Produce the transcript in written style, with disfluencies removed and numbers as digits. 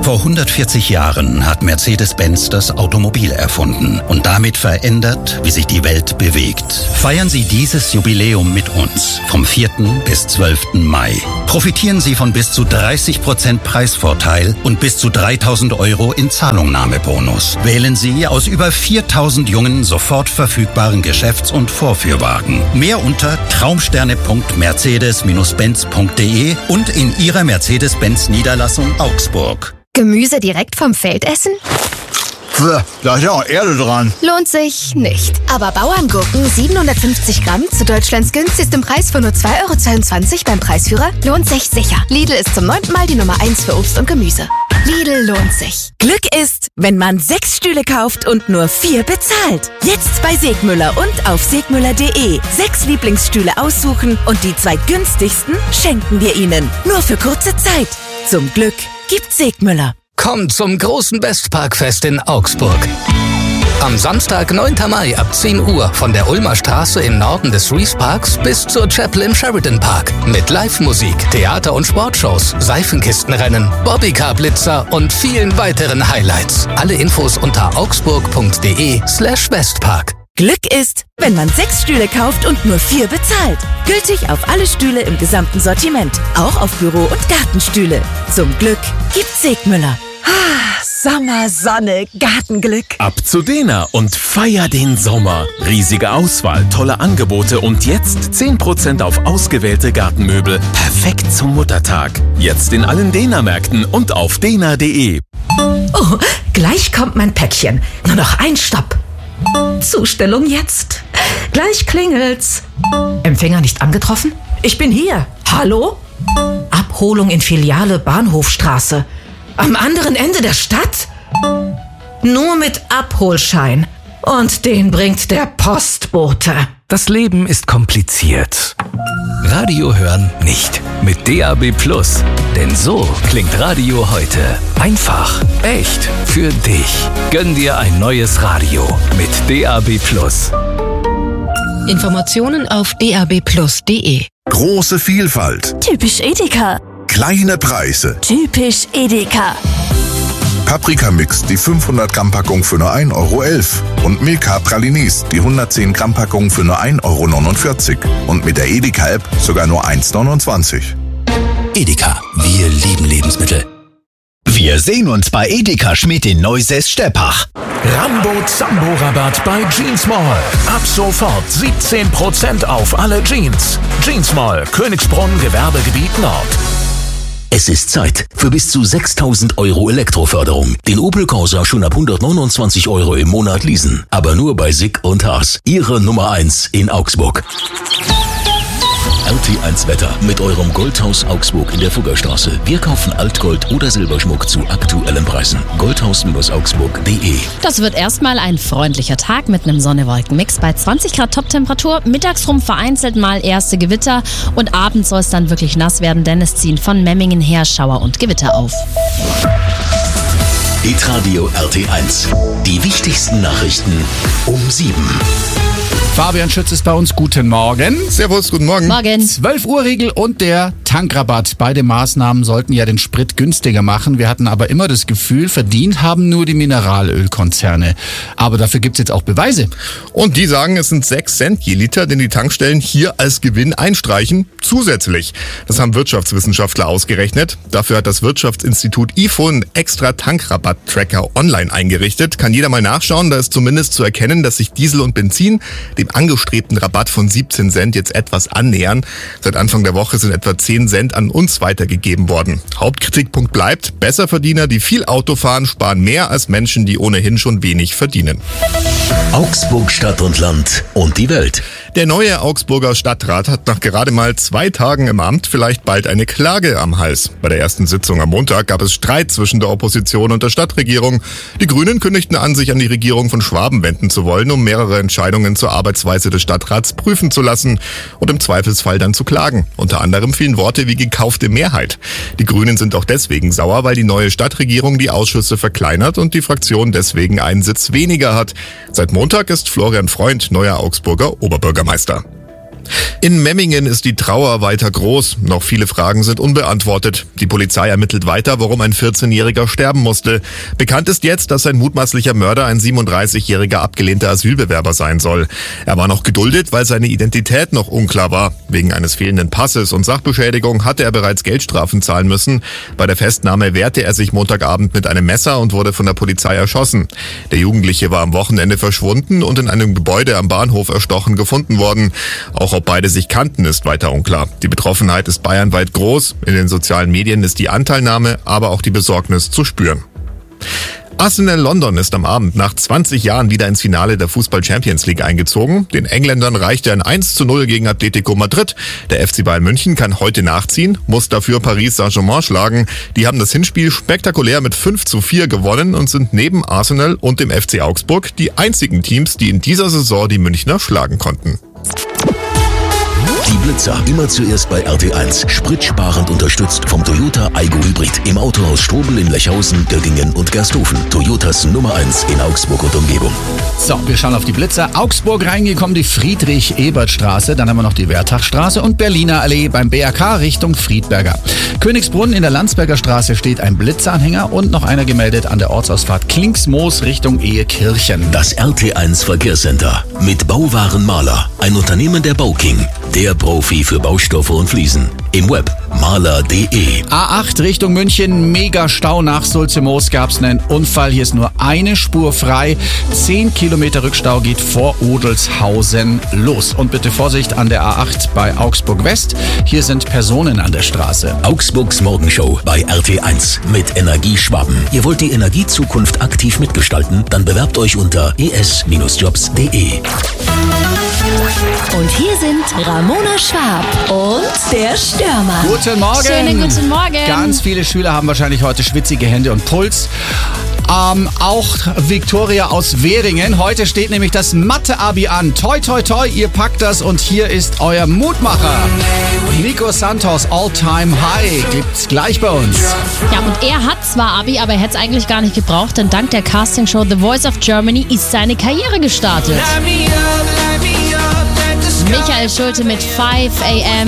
Vor 140 Jahren hat Mercedes-Benz das Automobil erfunden und damit verändert, wie sich die Welt bewegt. Feiern Sie dieses Jubiläum mit uns vom 4. bis 12. Mai. Profitieren Sie von bis zu 30% Preisvorteil und bis zu 3.000 € in Zahlungnahmebonus. Wählen Sie aus über 4.000 jungen, sofort verfügbaren Geschäfts- und Vorführwagen. Mehr unter traumsterne.mercedes-benz.de und in Ihrer Mercedes-Benz-Niederlassung Augsburg. Gemüse direkt vom Feld essen? Da ist ja auch Erde dran. Lohnt sich nicht. Aber Bauerngurken 750 Gramm zu Deutschlands günstigstem Preis von nur 2,22 € beim Preisführer lohnt sich sicher. Lidl ist zum 9. Mal die Nummer 1 für Obst und Gemüse. Lidl lohnt sich. Glück ist, wenn man 6 Stühle kauft und nur 4 bezahlt. Jetzt bei Segmüller und auf segmüller.de. 6 Lieblingsstühle aussuchen und die 2 günstigsten schenken wir Ihnen. Nur für kurze Zeit. Zum Glück gibt Segmüller. Kommt zum großen Westparkfest in Augsburg. Am Samstag, 9. Mai ab 10 Uhr von der Ulmer Straße im Norden des Rees Parks bis zur Chapel im Sheridan Park. Mit Live-Musik, Theater- und Sportshows, Seifenkistenrennen, Bobbycar-Blitzer und vielen weiteren Highlights. Alle Infos unter augsburg.de/Westpark. Glück ist, wenn man 6 Stühle kauft und nur 4 bezahlt. Gültig auf alle Stühle im gesamten Sortiment. Auch auf Büro- und Gartenstühle. Zum Glück gibt's Segmüller. Sommer, Sonne, Gartenglück. Ab zu Dena und feier den Sommer. Riesige Auswahl, tolle Angebote und jetzt 10% auf ausgewählte Gartenmöbel. Perfekt zum Muttertag. Jetzt in allen Dena-Märkten und auf dena.de. Oh, gleich kommt mein Päckchen. Nur noch ein Stopp. Zustellung jetzt. Gleich klingelt's. Empfänger nicht angetroffen? Ich bin hier. Hallo? Abholung in Filiale Bahnhofstraße. Am anderen Ende der Stadt? Nur mit Abholschein. Und den bringt der Postbote. Das Leben ist kompliziert. Radio hören nicht. Mit DAB+. Denn so klingt Radio heute. Einfach, echt, für dich. Gönn dir ein neues Radio mit DAB+. Informationen auf dab+.de. Große Vielfalt. Typisch Edeka. Kleine Preise. Typisch Edeka. Paprikamix, die 500 Gramm Packung für nur 1,11 € und Milka Pralinis, die 110 Gramm Packung für nur 1,49 € und mit der Edeka-App sogar nur 1,29 €. Edeka, wir lieben Lebensmittel. Wir sehen uns bei Edeka Schmidt in Neusäß-Steppach. Rambo-Zambo-Rabatt bei Jeans Mall. Ab sofort 17% auf alle Jeans. Jeans Mall, Königsbrunn, Gewerbegebiet Nord. Es ist Zeit für bis zu 6.000 € Elektroförderung. Den Opel Corsa schon ab 129 € im Monat leasen. Aber nur bei Sick und Haas. Ihre Nummer 1 in Augsburg. RT1 Wetter mit eurem Goldhaus Augsburg in der Fuggerstraße. Wir kaufen Altgold oder Silberschmuck zu aktuellen Preisen. Goldhaus-augsburg.de. Das wird erstmal ein freundlicher Tag mit einem Sonne-Wolken-Mix bei 20 Grad Toptemperatur. Mittags rum vereinzelt mal erste Gewitter und abends soll es dann wirklich nass werden, denn es ziehen von Memmingen her Schauer und Gewitter auf. Hitradio RT1. Die wichtigsten Nachrichten um 7. Fabian Schütz ist bei uns. Guten Morgen. Servus, guten Morgen. Morgen. 12-Uhr-Regel und der Tankrabatt. Beide Maßnahmen sollten ja den Sprit günstiger machen. Wir hatten aber immer das Gefühl, verdient haben nur die Mineralölkonzerne. Aber dafür gibt's jetzt auch Beweise. Und die sagen, es sind 6 Cent je Liter, den die Tankstellen hier als Gewinn einstreichen, zusätzlich. Das haben Wirtschaftswissenschaftler ausgerechnet. Dafür hat das Wirtschaftsinstitut IFO einen extra Tankrabatt-Tracker online eingerichtet. Kann jeder mal nachschauen. Da ist zumindest zu erkennen, dass sich Diesel und Benzin dem angestrebten Rabatt von 17 Cent jetzt etwas annähern. Seit Anfang der Woche sind etwa 10 Cent an uns weitergegeben worden. Hauptkritikpunkt bleibt, Besserverdiener, die viel Auto fahren, sparen mehr als Menschen, die ohnehin schon wenig verdienen. Augsburg Stadt und Land und die Welt. Der neue Augsburger Stadtrat hat nach gerade mal 2 Tagen im Amt vielleicht bald eine Klage am Hals. Bei der ersten Sitzung am Montag gab es Streit zwischen der Opposition und der Stadtregierung. Die Grünen kündigten an, sich an die Regierung von Schwaben wenden zu wollen, um mehrere Entscheidungen zur Arbeitsweise des Stadtrats prüfen zu lassen und im Zweifelsfall dann zu klagen. Unter anderem fielen Worte wie gekaufte Mehrheit. Die Grünen sind auch deswegen sauer, weil die neue Stadtregierung die Ausschüsse verkleinert und die Fraktion deswegen einen Sitz weniger hat. Seit Montag ist Florian Freund neuer Augsburger Oberbürgermeister. In Memmingen ist die Trauer weiter groß. Noch viele Fragen sind unbeantwortet. Die Polizei ermittelt weiter, warum ein 14-Jähriger sterben musste. Bekannt ist jetzt, dass ein mutmaßlicher Mörder ein 37-jähriger abgelehnter Asylbewerber sein soll. Er war noch geduldet, weil seine Identität noch unklar war. Wegen eines fehlenden Passes und Sachbeschädigung hatte er bereits Geldstrafen zahlen müssen. Bei der Festnahme wehrte er sich Montagabend mit einem Messer und wurde von der Polizei erschossen. Der Jugendliche war am Wochenende verschwunden und in einem Gebäude am Bahnhof erstochen gefunden worden. Auch ob beide sich kannten, ist weiter unklar. Die Betroffenheit ist bayernweit groß. In den sozialen Medien ist die Anteilnahme, aber auch die Besorgnis zu spüren. Arsenal London ist am Abend nach 20 Jahren wieder ins Finale der Fußball-Champions League eingezogen. Den Engländern reichte ein 1:0 gegen Atletico Madrid. Der FC Bayern München kann heute nachziehen, muss dafür Paris Saint-Germain schlagen. Die haben das Hinspiel spektakulär mit 5:4 gewonnen und sind neben Arsenal und dem FC Augsburg die einzigen Teams, die in dieser Saison die Münchner schlagen konnten. Die Blitzer, immer zuerst bei RT1. Spritsparend unterstützt vom Toyota Aygo Hybrid. Im Autohaus Strobel in Lechhausen, Göttingen und Gersthofen. Toyotas Nummer 1 in Augsburg und Umgebung. So, wir schauen auf die Blitzer. Augsburg reingekommen, die Friedrich-Ebert-Straße. Dann haben wir noch die Wertachstraße und Berliner Allee beim BRK Richtung Friedberger. Königsbrunn in der Landsberger Straße steht ein Blitzeranhänger und noch einer gemeldet an der Ortsausfahrt Klingsmoos Richtung Ehekirchen. Das RT1 Verkehrscenter mit Bauwarenmaler. Ein Unternehmen der Bauking. Der Profi für Baustoffe und Fliesen. Im Web maler.de. A8 Richtung München, mega Stau nach Sulze-Moos, gab's einen Unfall. Hier ist nur eine Spur frei. 10 Kilometer Rückstau geht vor Odelshausen los. Und bitte Vorsicht an der A8 bei Augsburg West. Hier sind Personen an der Straße. Augsburgs Morgenshow bei RT1 mit Energieschwaben. Ihr wollt die Energiezukunft aktiv mitgestalten? Dann bewerbt euch unter es-jobs.de. Und hier sind Ramona Schwab und der Stürmer. Guten Morgen. Schönen guten Morgen. Ganz viele Schüler haben wahrscheinlich heute schwitzige Hände und Puls. Auch Viktoria aus Währingen. Heute steht nämlich das Mathe-Abi an. Toi, toi, toi, ihr packt das und hier ist euer Mutmacher. Nico Santos, All-Time High, gibt's gleich bei uns. Ja, und er hat zwar Abi, aber er hätte es eigentlich gar nicht gebraucht, denn dank der Castingshow The Voice of Germany ist seine Karriere gestartet. Michael Schulte mit 5 AM.